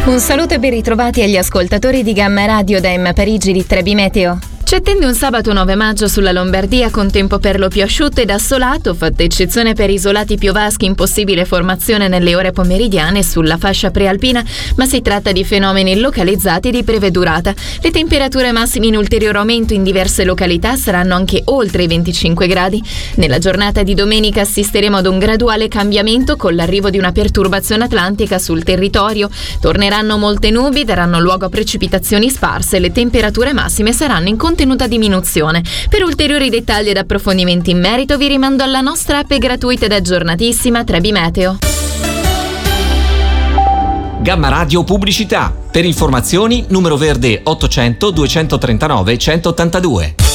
Un saluto e ben ritrovati agli ascoltatori di Gamma Radio da Emma Parigi di Trebi Meteo. Ci attende un sabato 9 maggio sulla Lombardia con tempo per lo più asciutto ed assolato, fatta eccezione per isolati piovaschi in possibile formazione nelle ore pomeridiane sulla fascia prealpina, ma si tratta di fenomeni localizzati di breve durata. Le temperature massime in ulteriore aumento in diverse località saranno anche oltre i 25 gradi. Nella giornata di domenica assisteremo ad un graduale cambiamento con l'arrivo di una perturbazione atlantica sul territorio. Torneranno molte nubi, daranno luogo a precipitazioni sparse e le temperature massime saranno in contenuta diminuzione. Per ulteriori dettagli ed approfondimenti in merito vi rimando alla nostra app gratuita ed aggiornatissima Trebi Meteo. Gamma Radio Pubblicità. Per informazioni numero verde 800 239 182.